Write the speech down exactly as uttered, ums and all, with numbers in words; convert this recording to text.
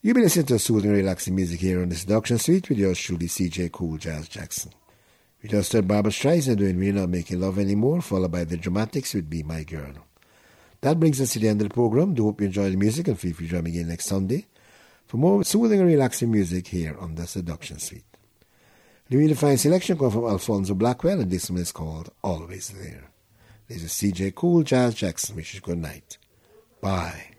You've been listening to soothing and relaxing music here on the Seduction Suite with yours truly, C J Cool Jazz Jackson. We just heard Barbra Streisand doing We're Not Making Love Anymore, followed by The Dramatics with Be My Girl. That brings us to the end of the program. Do hope you enjoy the music and feel free to join me again next Sunday for more soothing and relaxing music here on the Seduction Suite. The really fine selection comes from Alfonso Blackwell, and this one is called Always There. This is C J Cool Jazz Jackson. Wish you good night. Bye.